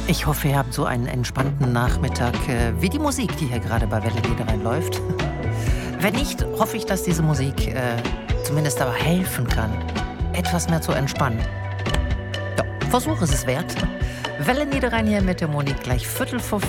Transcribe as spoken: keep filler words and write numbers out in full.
Ich hoffe, ihr habt so einen entspannten Nachmittag äh, wie die Musik, die hier gerade bei Welle Niederrhein läuft. Wenn nicht, hoffe ich, dass diese Musik äh, zumindest dabei helfen kann, etwas mehr zu entspannen. Ja, Versuch ist es wert. Welle Niederrhein hier mit der Monique gleich Viertel vor